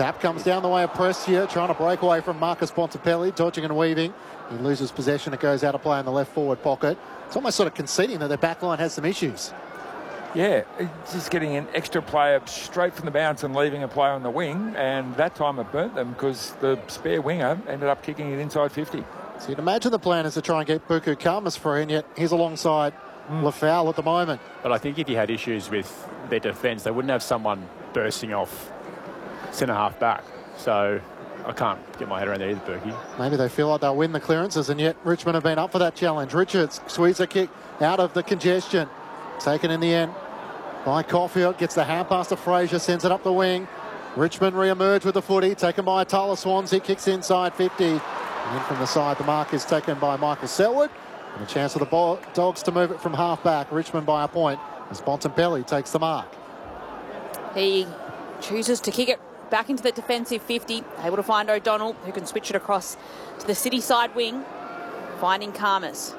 Tap comes down the way of Prestia, trying to break away from Marcus Bontempelli, dodging and weaving. He loses possession. It goes out of play in the left forward pocket. It's almost sort of conceding that their back line has some issues. Yeah, just getting an extra player straight from the bounce and leaving a player on the wing, and that time it burnt them because the spare winger ended up kicking it inside 50. So you'd imagine the plan is to try and get Buku Khamis free, and yet he's alongside Lafau at the moment. But I think if you had issues with their defence, they wouldn't have someone bursting off centre-half back. So I can't get my head around that either, Berkey. Maybe they feel like they'll win the clearances, and yet Richmond have been up for that challenge. Richards squeezes a kick out of the congestion. Taken in the end by Caulfield. Gets the hand pass to Fraser, sends it up the wing. Richmond re-emerge with the footy, taken by Tyler Swansea. Kicks inside 50. And in from the side, the mark is taken by Michael Selwood. And a chance for the Dogs to move it from half-back. Richmond by a point as Bontempelli takes the mark. He chooses to kick it back into the defensive 50. Able to find O'Donnell, who can switch it across to the City side wing. Finding Khamis.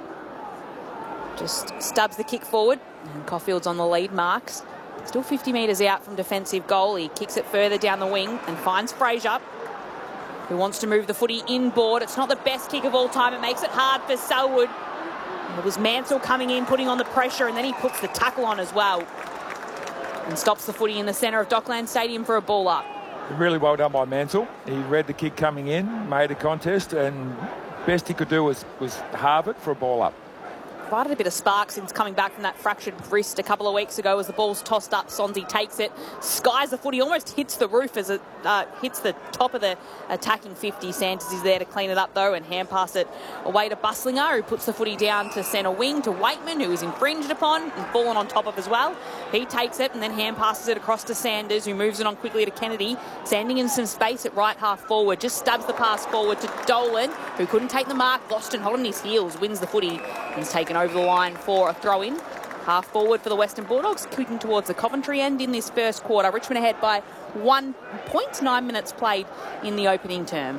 Just stubs the kick forward. And Caulfield's on the lead, Marks. Still 50 metres out from defensive goal. He kicks it further down the wing and finds Fraser, who wants to move the footy inboard. It's not the best kick of all time. It makes it hard for Selwood. It was Mansell coming in, putting on the pressure, and then he puts the tackle on as well. And stops the footy in the centre of Dockland Stadium for a ball up. Really well done by Mansell. He read the kick coming in, made a contest, and best he could do was halve it for a ball up. Provided a bit of spark since coming back from that fractured wrist a couple of weeks ago. As the ball's tossed up, Swansea takes it, skies the footy, almost hits the roof as it hits the top of the attacking 50. Sanders is there to clean it up though and hand pass it away to Buslinger, who puts the footy down to centre wing to Waitman, who is infringed upon and fallen on top of as well. He takes it and then hand passes it across to Sanders, who moves it on quickly to Kennedy, standing in some space at right half forward. Just stubs the pass forward to Dolan, who couldn't take the mark, lost and hot on his heels, wins the footy and is taken over the line for a throw-in. Half forward for the Western Bulldogs, kicking towards the Coventry end in this first quarter. Richmond ahead by 1 point, 9 minutes played in the opening term.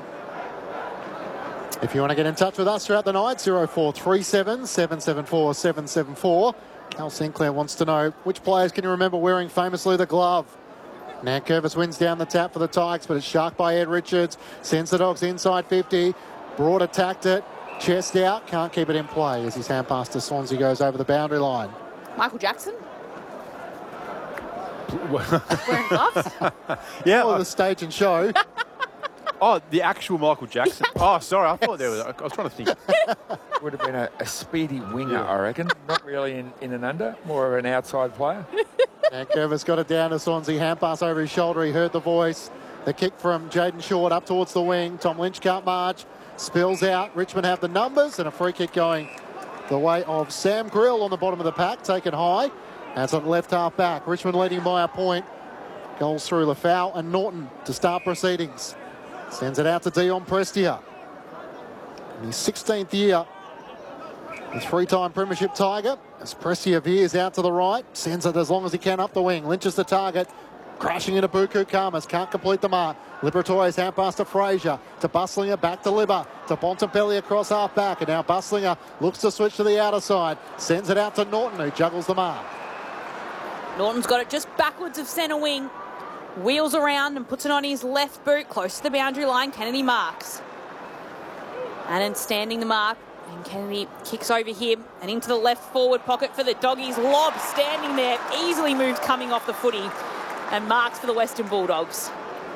If you want to get in touch with us throughout the night, 0437 774 774. Cal Sinclair wants to know, which players can you remember wearing famously the glove? Nankervis wins down the tap for the Tigers, but it's sharked by Ed Richards. Sends the Dogs inside 50. Broad attacked it. Chest out, can't keep it in play as his hand pass to Swansea goes over the boundary line. Michael Jackson? Wearing gloves? Yeah. Oh, the stage and show. Oh, the actual Michael Jackson. Oh, sorry, I thought there was... I was trying to think. Would have been a speedy winger, I reckon. Not really in and under, more of an outside player. Nankervis got it down to Swansea, hand pass over his shoulder, he heard the voice. The kick from Jaden Short up towards the wing. Tom Lynch can't march. Spills out. Richmond have the numbers and a free kick going the way of Sam Grill on the bottom of the pack, taken high. That's at left half back. Richmond leading by a point. Goals through Lafau and Norton to start proceedings. Sends it out to Dion Prestia. In his 16th year, the three-time premiership Tiger. As Prestia veers out to the right, sends it as long as he can up the wing. Lynch is the target. Crashing into Buku Khamis, can't complete the mark. Liberatore's hand pass to Fraser, to Buslinger, back to Libba, to Bontempelli across half back, and now Buslinger looks to switch to the outer side, sends it out to Norton, who juggles the mark. Norton's got it just backwards of centre wing, wheels around and puts it on his left boot, close to the boundary line. Kennedy marks. And then standing the mark, and Kennedy kicks over him and into the left forward pocket for the Doggies. Lob standing there, easily moves coming off the footy. And marks for the Western Bulldogs.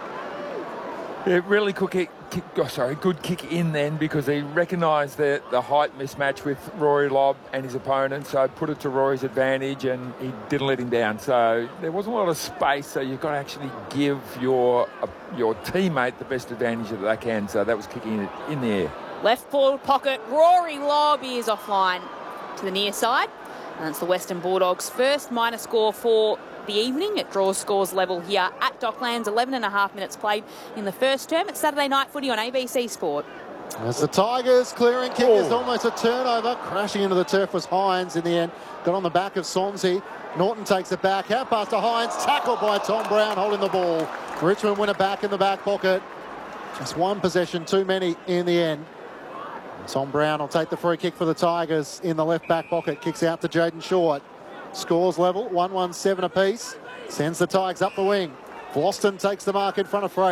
Yeah, really good kick in then, because he recognised the height mismatch with Rory Lobb and his opponent, so put it to Rory's advantage and he didn't let him down. So there wasn't a lot of space, so you've got to actually give your teammate the best advantage that they can. So that was kicking it in the air. Left forward pocket, Rory Lobb is offline to the near side. And it's the Western Bulldogs' first minor score for the evening. It draws scores level here at Docklands. 11.5 minutes played in the first term. It's Saturday Night Footy on ABC Sport. As the Tigers clearing kick is almost a turnover. Crashing into the turf was Hines in the end. Got on the back of Swansea. Norton takes it back. Hand pass to Hines. Tackled by Tom Brown holding the ball. Richmond win it back in the back pocket. Just one possession too many in the end. Tom Brown will take the free kick for the Tigers in the left back pocket. Kicks out to Jaden Short. Scores level, 1-1-7 apiece. Sends the Tigers up the wing. Vlauston takes the mark in front of Fraser.